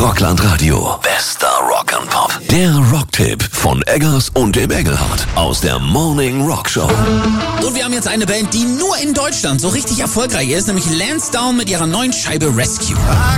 Rockland Radio. Bester Rock and Pop. Der Rocktipp von Eggers und dem Engelhardt aus der Morning Rock Show. Und wir haben jetzt eine Band, die nur in Deutschland so richtig erfolgreich ist, nämlich Lansdowne mit ihrer neuen Scheibe Rescue.